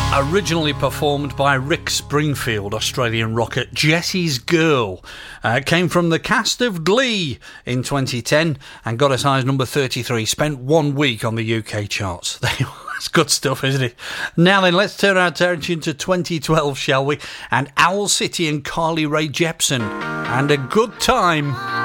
Originally performed by Rick Springfield, Australian rocker. Jessie's Girl came from the cast of Glee in 2010 and got as high as number 33. Spent 1 week on the UK charts. It's good stuff, isn't it? Now then, let's turn our attention to 2012, shall we? And Owl City and Carly Rae Jepsen. And a Good Time.